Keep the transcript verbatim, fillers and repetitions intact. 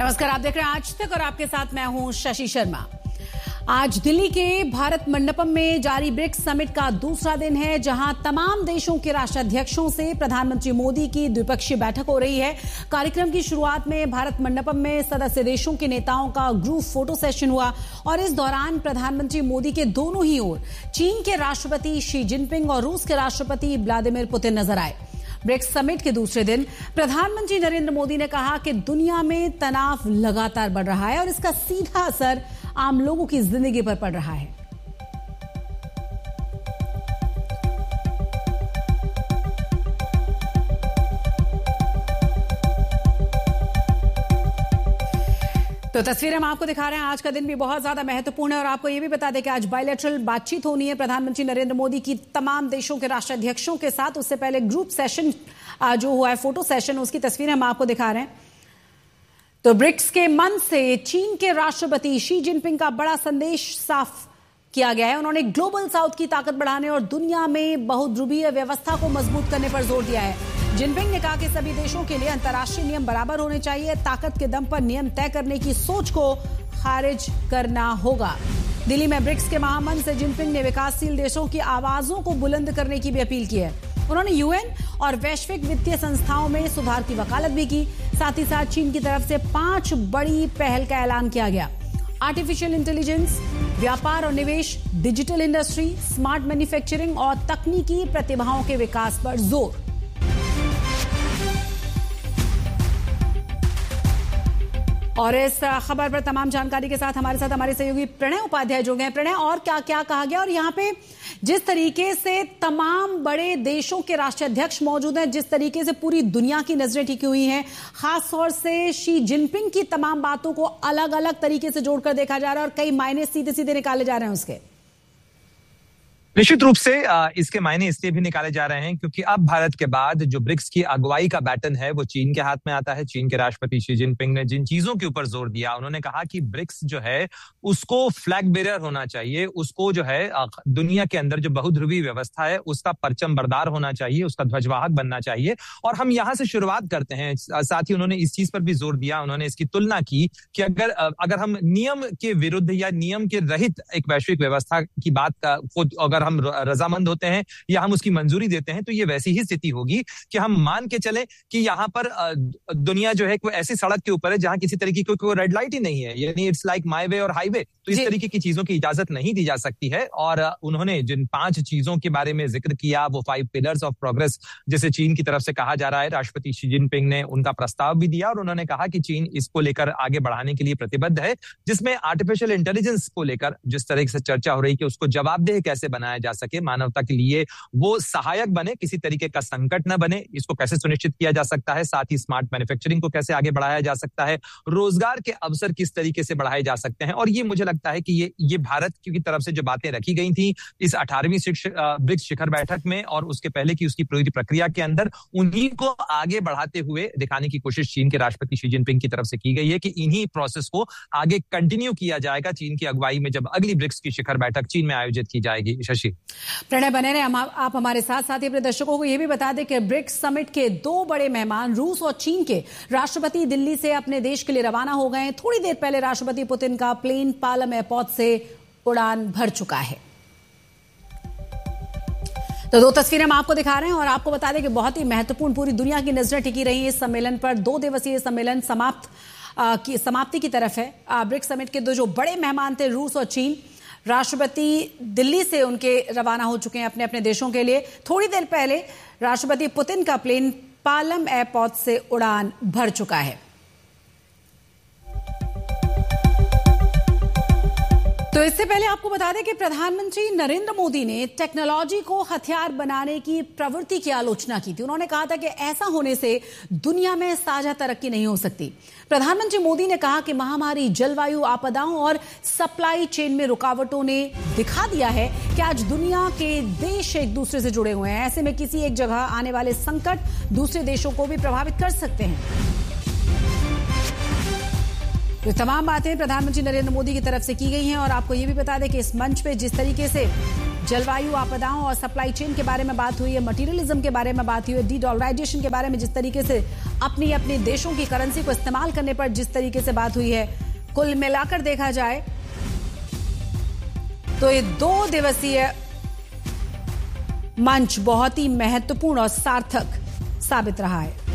नमस्कार, आप देख रहे हैं आज तक और आपके साथ मैं हूं शशि शर्मा। आज दिल्ली के भारत मंडपम में जारी ब्रिक्स समिट का दूसरा दिन है, जहां तमाम देशों के राष्ट्राध्यक्षों से प्रधानमंत्री मोदी की द्विपक्षीय बैठक हो रही है। कार्यक्रम की शुरुआत में भारत मंडपम में सदस्य देशों के नेताओं का ग्रुप फोटो सेशन हुआ और इस दौरान प्रधानमंत्री मोदी के दोनों ही ओर चीन के राष्ट्रपति शी जिनपिंग और रूस के राष्ट्रपति व्लादिमीर पुतिन नजर आए। ब्रिक्स समिट के दूसरे दिन प्रधानमंत्री नरेंद्र मोदी ने कहा कि दुनिया में तनाव लगातार बढ़ रहा है और इसका सीधा असर आम लोगों की जिंदगी पर पड़ रहा है। तो तस्वीर हम आपको दिखा रहे हैं। आज का दिन भी बहुत ज्यादा महत्वपूर्ण है और आपको यह भी बता दें कि आज बायलैटरल बातचीत होनी है प्रधानमंत्री नरेंद्र मोदी की तमाम देशों के राष्ट्राध्यक्षों के साथ। उससे पहले ग्रुप सेशन जो हुआ है, फोटो सेशन, उसकी तस्वीरें हम आपको दिखा रहे हैं। तो ब्रिक्स के मंच से चीन के राष्ट्रपति शी जिनपिंग का बड़ा संदेश साफ किया गया है। उन्होंने ग्लोबल साउथ की ताकत बढ़ाने और दुनिया में बहुध्रुवीय व्यवस्था को मजबूत करने पर जोर दिया है। जिनपिंग ने कहा कि सभी देशों के लिए अंतर्राष्ट्रीय नियम बराबर होने चाहिए। ताकत के दम पर नियम तय करने की सोच को खारिज करना होगा। दिल्ली में ब्रिक्स के महामंत्र से जिनपिंग ने विकासशील देशों की आवाजों को बुलंद करने की भी अपील की है। उन्होंने यूएन और वैश्विक वित्तीय संस्थाओं में सुधार की वकालत भी की। साथ ही साथ चीन की तरफ से पांच बड़ी पहल का ऐलान किया गया। आर्टिफिशियल इंटेलिजेंस, व्यापार और निवेश, डिजिटल इंडस्ट्री, स्मार्ट मैन्युफैक्चरिंग और तकनीकी प्रतिभाओं के विकास पर जोर। और इस खबर पर तमाम जानकारी के साथ हमारे साथ हमारे सहयोगी प्रणय उपाध्याय जुड़ गए हैं। प्रणय, और क्या क्या कहा गया और यहाँ पे जिस तरीके से तमाम बड़े देशों के राष्ट्राध्यक्ष मौजूद हैं, जिस तरीके से पूरी दुनिया की नजरें टिकी हुई हैं, खासतौर से शी जिनपिंग की तमाम बातों को अलग अलग तरीके से जोड़कर देखा जा रहा है और कई मायने सीधे सीधे निकाले जा रहे हैं उसके। निश्चित रूप से इसके मायने इसलिए भी निकाले जा रहे हैं क्योंकि अब भारत के बाद जो ब्रिक्स की अगुवाई का बैटन है वो चीन के हाथ में आता है। चीन के राष्ट्रपति शी जिनपिंग ने जिन चीजों के ऊपर जोर दिया, उन्होंने कहा कि ब्रिक्स जो है उसको फ्लैग बेरर होना चाहिए, उसको जो है दुनिया के अंदर जो बहुध्रुवीय व्यवस्था है उसका परचम बरदार होना चाहिए, उसका ध्वजवाहक बनना चाहिए। और हम यहाँ से शुरुआत करते हैं। साथ ही उन्होंने इस चीज पर भी जोर दिया, उन्होंने इसकी तुलना की कि अगर अगर हम नियम के विरुद्ध या नियम के रहित एक वैश्विक व्यवस्था की बात को अगर हम रजामंद होते हैं या हम उसकी मंजूरी देते हैं तो ये वैसी ही स्थिति होगी कि हम मान के चले कि यहाँ पर दुनिया जो है कोई ऐसी सड़क के ऊपर है जहां किसी तरीके की कोई रेड लाइट ही नहीं है, यानी इट्स लाइक माई वे और हाईवे। तो इस तरीके की चीजों की इजाजत नहीं दी जा सकती है। और उन्होंने जिन पांच चीजों के बारे में जिक्र किया, वो फाइव पिलर्स ऑफ प्रोग्रेस जैसे चीन की तरफ से कहा जा रहा है, राष्ट्रपति शी जिनपिंग ने उनका प्रस्ताव भी दिया और उन्होंने कहा कि चीन इसको लेकर आगे बढ़ाने के लिए प्रतिबद्ध है, जिसमें आर्टिफिशियल इंटेलिजेंस को लेकर जिस तरह से चर्चा हो रही है कि उसको जवाबदेह कैसे बनाया जा सके, मानवता के लिए वो सहायक बने, किसी तरीके का संकट न बने, इसको कैसे सुनिश्चित किया जा सकता है। साथ ही स्मार्ट मैन्युफैक्चरिंग को कैसे आगे बढ़ाया जा सकता है, रोजगार के अवसर किस तरीके से बढ़ाए जा सकते हैं। और ये मुझे लगता है कि ये ये भारत की तरफ से जो बातें रखी गई थी इस अठारहवीं ब्रिक्स शिखर बैठक में और उसके पहले की उसकी पूरी प्रक्रिया के अंदर, उन्हीं को आगे बढ़ाते हुए दिखाने की कोशिश चीन के राष्ट्रपति शी जिनपिंग की तरफ से की गई है कि इन्हीं प्रोसेस को आगे कंटिन्यू किया जाएगा चीन की अगुवाई में जब अगली ब्रिक्स की शिखर बैठक चीन में आयोजित की जाएगी। शशि, प्रणय बने रहे हम, आप हमारे साथ साथ ही अपने दर्शकों को यह भी बता दें कि ब्रिक्स समिट के दो बड़े मेहमान रूस और चीन के राष्ट्रपति दिल्ली से अपने देश के लिए रवाना हो गए। थोड़ी देर पहले राष्ट्रपति पुतिन का प्लेन पालम एयरपोर्ट से उड़ान भर चुका है। तो दो तस्वीरें हम आपको दिखा रहे हैं और आपको बता दें कि बहुत ही महत्वपूर्ण, पूरी दुनिया की नजरें टिकी रही इस सम्मेलन पर। दो दिवसीय सम्मेलन समाप्त आ, की समाप्ति की तरफ है। ब्रिक्स समिट के दो जो बड़े मेहमान थे रूस और चीन, राष्ट्रपति दिल्ली से उनके रवाना हो चुके हैं अपने अपने देशों के लिए। थोड़ी देर पहले राष्ट्रपति पुतिन का प्लेन पालम एयरपोर्ट से उड़ान भर चुका है। तो इससे पहले आपको बता दें कि प्रधानमंत्री नरेंद्र मोदी ने टेक्नोलॉजी को हथियार बनाने की प्रवृत्ति की आलोचना की थी। उन्होंने कहा था कि ऐसा होने से दुनिया में साझा तरक्की नहीं हो सकती। प्रधानमंत्री मोदी ने कहा कि महामारी, जलवायु आपदाओं और सप्लाई चेन में रुकावटों ने दिखा दिया है कि आज दुनिया के देश एक दूसरे से जुड़े हुए हैं। ऐसे में किसी एक जगह आने वाले संकट दूसरे देशों को भी प्रभावित कर सकते हैं। ये तमाम बातें प्रधानमंत्री नरेंद्र मोदी की तरफ से की गई हैं और आपको ये भी बता दें कि इस मंच पे जिस तरीके से जलवायु आपदाओं और सप्लाई चेन के बारे में बात हुई है, मटीरियलिज्म के बारे में बात हुई है, डी डॉलराइजेशन के बारे में जिस तरीके से अपनी अपनी देशों की करेंसी को इस्तेमाल करने पर जिस तरीके से बात हुई है। कुल मिलाकर देखा जाए तो ये दो दिवसीय मंच बहुत ही महत्वपूर्ण और सार्थक साबित रहा है।